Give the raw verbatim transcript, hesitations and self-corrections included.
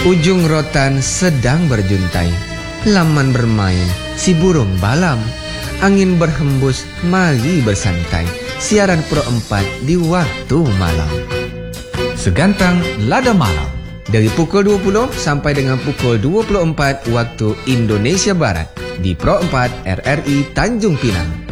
Ujung rotan sedang berjuntai, laman bermain, si burung balam. Angin berhembus, mari bersantai. Siaran Pro empat di waktu malam. Segantang Lada Malam. Dari pukul dua puluh sampai dengan pukul dua puluh empat waktu Indonesia Barat di Pro empat R R I Tanjung Pinang.